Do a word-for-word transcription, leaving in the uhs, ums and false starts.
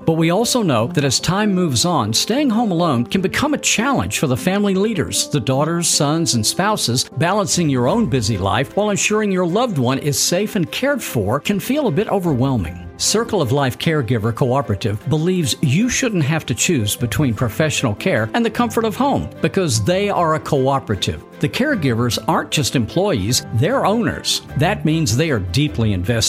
But we also know that as time moves on, staying home alone can become a challenge for the family leaders, the daughters, sons, and spouses. Balancing your own busy life while ensuring your loved one is safe and cared for can feel a bit overwhelming. Circle of Life Caregiver Cooperative believes you shouldn't have to choose between professional care and the comfort of home because they are a cooperative. The caregivers aren't just employees, they're owners. That means they are deeply invested